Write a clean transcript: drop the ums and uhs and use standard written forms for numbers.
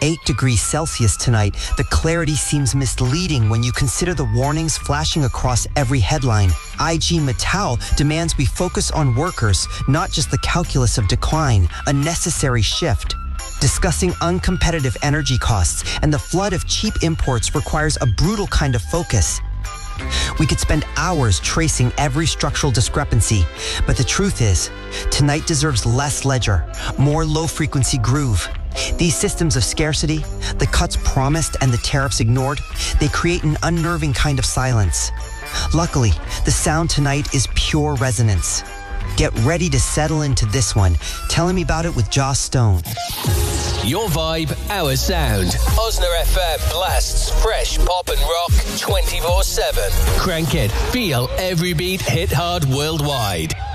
8 degrees Celsius tonight, the clarity seems misleading when you consider the warnings flashing across every headline. IG Metall demands we focus on workers, not just the calculus of decline, a necessary shift. Discussing uncompetitive energy costs and the flood of cheap imports requires a brutal kind of focus. We could spend hours tracing every structural discrepancy, but the truth is, tonight deserves less ledger, more low-frequency groove. These systems of scarcity, the cuts promised and the tariffs ignored, they create an unnerving kind of silence. Luckily, the sound tonight is pure resonance. Get ready to settle into this one. Telling me about it with Joss Stone. Your vibe, our sound. Osner FM blasts fresh pop and rock 24/7. Crank it, feel every beat hit hard worldwide.